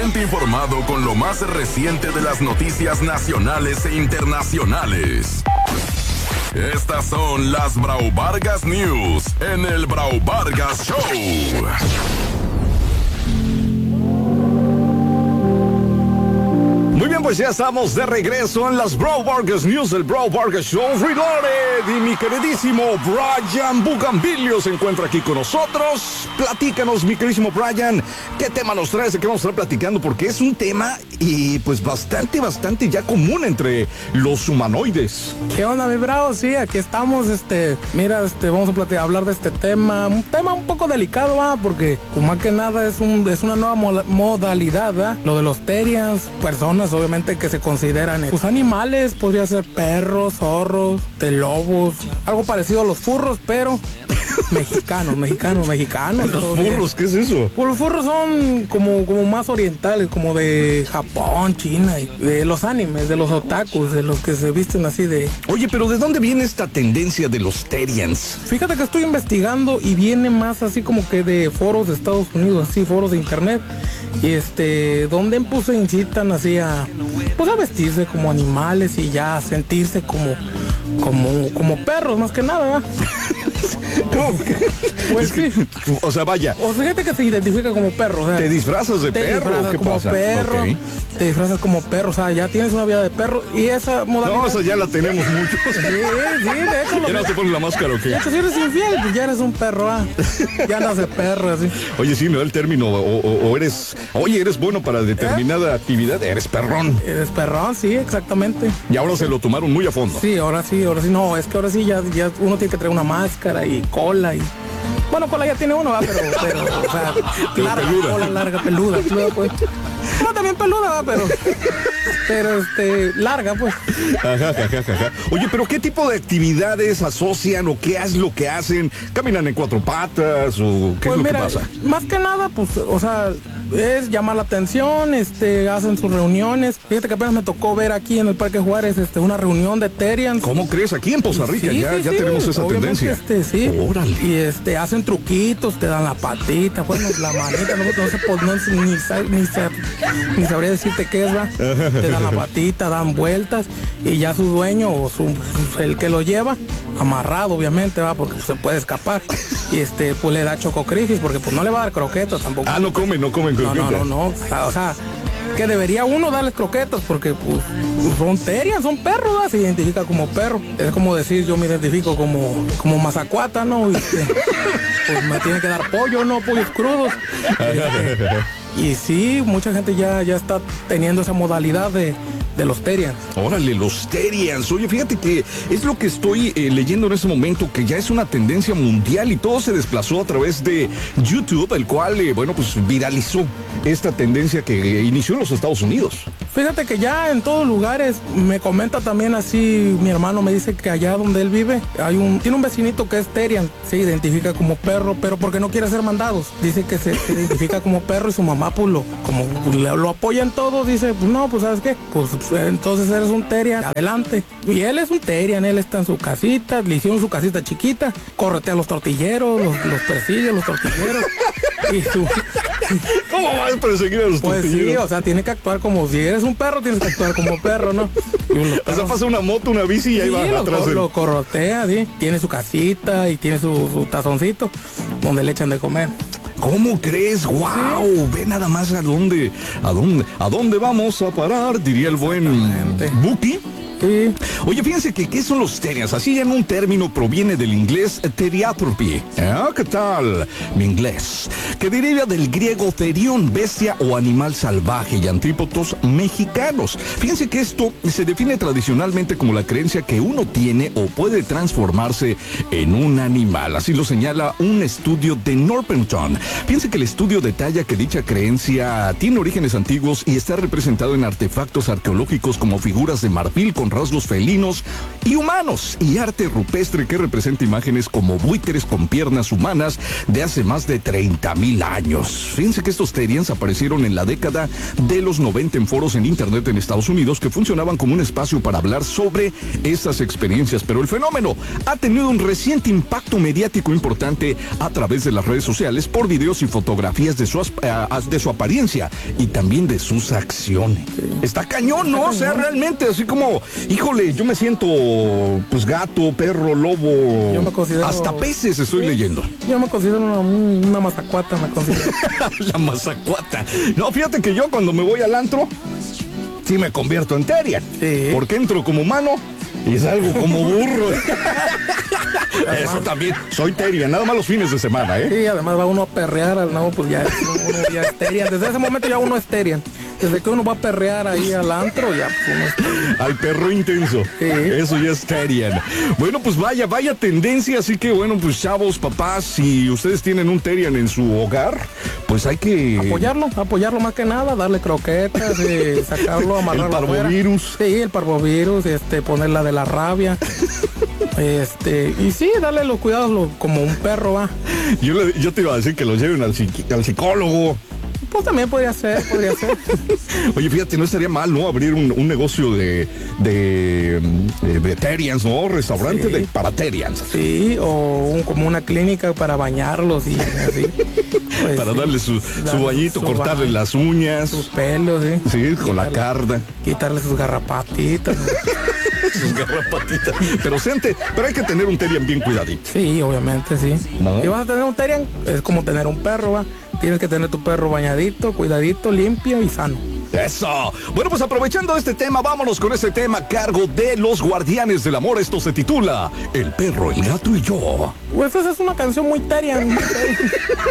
Mantente informado con lo más reciente de las noticias nacionales e internacionales. Estas son las Brau Vargas News en el Brau Vargas Show. Muy bien, pues ya estamos de regreso en las Brau Vargas News del Brau Vargas Show Reloaded. Y mi queridísimo Brian Bugambilio se encuentra aquí con nosotros. Platícanos, mi queridísimo Brian, ¿qué tema nos traes? ¿De qué vamos a estar platicando? Porque es un tema y pues bastante ya común entre los humanoides. ¿Qué onda, mi Bravo? Sí, aquí estamos, vamos a hablar de este tema. Un tema un poco delicado, ¿va? Porque pues, más que nada es una nueva modalidad, ¿va? Lo de los Terians, personas obviamente que se consideran pues animales, podría ser perros, zorros, de lobos, algo parecido a los furros, pero mexicanos. ¿Los furros? ¿Qué es eso? Pues los furros son como más orientales, como de Japón, China, y de los animes, de los otakus, de los que se visten así de... Oye, pero ¿de dónde viene esta tendencia de los Terians? Fíjate que estoy investigando y viene más así como que de foros de Estados Unidos, así foros de internet, y donde pues se incitan así a vestirse como animales y ya a sentirse como perros, más que nada, ¿verdad? Pues sí. O sea, vaya. O sea, gente que se identifica como perro. O sea, ¿te disfrazas de perro? ¿Qué como pasa? Perro, okay. Te disfrazas como perro, o sea, ya tienes una vida de perro y esa modalidad... No, esa ya la tenemos muchos. Sí, de hecho... ¿Ya no te pones la máscara o qué? De hecho, si eres infiel, pues ya eres un perro, ya andas de perro, así. Oye, sí, me da el término, o eres... Oye, eres bueno para determinada actividad, eres perrón. Eres perrón, sí, exactamente. Y ahora se lo tomaron muy a fondo. Sí, ahora sí. No, es que ahora sí ya uno tiene que traer una máscara y cola y... Bueno, cola ya tiene uno, ¿va? Pero o sea, larga, peluda. Cola larga, peluda, pues. No, también peluda, ¿va? Pero larga, pues. Ajá. Oye, pero ¿qué tipo de actividades asocian o qué es lo que hacen? ¿Caminan en cuatro patas o qué pues es lo mira, que pasa? Más que nada, pues, o sea, es llamar la atención, hacen sus reuniones. Fíjate que apenas me tocó ver aquí en el Parque Juárez, una reunión de Terians. ¿Cómo crees? Aquí en Poza Rica sí, ya tenemos esa tendencia. Sí. Órale. Y hacen truquitos, te dan la patita, bueno, la manita, ni sabría decirte qué es, ¿va? Te dan la patita, dan vueltas y ya su dueño o el que lo lleva, amarrado obviamente, va, porque se puede escapar. Y pues le da chococrisis porque pues no le va a dar croquetas tampoco. Ah, no comen croquetas. No. O sea, que debería uno darles croquetas porque pues son Terians, son perros, ¿va? Se identifica como perro. Es como decir, yo me identifico como mazacuata, ¿no? Pues me tiene que dar pollo, ¿no? Pollos crudos. Y sí, mucha gente ya está teniendo esa modalidad de los Terians. Órale, los Terians. Oye, fíjate que es lo que estoy leyendo en este momento, que ya es una tendencia mundial y todo se desplazó a través de YouTube, el cual, pues viralizó esta tendencia que inició en los Estados Unidos. Fíjate que ya en todos lugares, me comenta también así, mi hermano me dice que allá donde él vive, tiene un vecinito que es Terian, se identifica como perro, pero porque no quiere hacer mandados. Dice que se identifica como perro y su mamá pues lo apoya en todo, dice, pues no, pues ¿sabes qué? Pues entonces eres un Terian, adelante. Y él es un Terian, él está en su casita, le hicieron su casita chiquita, corretea a los tortilleros, los persigue a los tortilleros. ¿Cómo vas a perseguir a los tortilleros? Pues sí, o sea, tiene que actuar como si eres un perro, tienes que actuar como perro, ¿no? O sea, pasa una moto, una bici y ahí va atrás. Lo corrotea, sí. Tiene su casita y tiene su tazoncito donde le echan de comer. ¿Cómo crees? ¡Wow! ¿Sí? Ve nada más a dónde vamos a parar, diría el buen Buki. Sí. Oye, fíjense que ¿qué son los Terians? Así en un término proviene del inglés teriatropy. ¿Qué tal? Mi inglés. Que deriva del griego therion, bestia o animal salvaje, y antípodos mexicanos. Fíjense que esto se define tradicionalmente como la creencia que uno tiene o puede transformarse en un animal. Así lo señala un estudio de Northampton. Fíjense que el estudio detalla que dicha creencia tiene orígenes antiguos y está representado en artefactos arqueológicos como figuras de marfil con rasgos felinos y humanos, y arte rupestre que representa imágenes como buitres con piernas humanas de hace más de 30,000 años. Fíjense que estos Terians aparecieron en la década de los 90 en foros en internet en Estados Unidos que funcionaban como un espacio para hablar sobre esas experiencias, pero el fenómeno ha tenido un reciente impacto mediático importante a través de las redes sociales por videos y fotografías de su apariencia y también de sus acciones. Está cañón, ¿no? O sea, realmente así como, híjole, yo me siento pues gato, perro, lobo, yo me considero, hasta peces estoy leyendo. Yo me considero una mazacuata, me considero. La mazacuata. No, fíjate que yo cuando me voy al antro, sí me convierto en Terian. Sí. Porque entro como humano y salgo como burro. Eso también, soy Terian, nada más los fines de semana, ¿eh? Sí, además va uno a perrear, no, pues ya uno ya es Terian. Desde ese momento ya uno es Terian. Desde que uno va a perrear ahí al antro, ya pues uno es Terian. Al perro intenso. Sí. Eso ya es Terian. Bueno, pues vaya tendencia, así que bueno, pues chavos, papás, si ustedes tienen un Terian en su hogar, pues hay que... Apoyarlo más que nada, darle croquetas, sacarlo, amarrarlo. El parvovirus. Sí, el parvovirus, ponerla de la rabia. Y sí, darle los cuidados como un perro, va. Yo te iba a decir que lo lleven al psicólogo. Pues también podría ser. Oye, fíjate, no estaría mal, ¿no? Abrir un negocio de Terians, ¿no? Restaurante para Terians. Sí, o como una clínica para bañarlos y así. Pues, para darle su bañito, cortarle las uñas. Sus pelos, sí. Sí, con la carda. Quitarle sus garrapatitas. Sus garrapatitas. Pero hay que tener un Terian bien cuidadito. Sí, obviamente, sí. ¿No? Si vas a tener un Terian, es como tener un perro, ¿va? Tienes que tener tu perro bañadito, cuidadito, limpio y sano. Eso. Bueno, pues aprovechando este tema, vámonos con este tema a cargo de los Guardianes del Amor. Esto se titula El perro, el gato y yo. Pues esa es una canción muy Terian.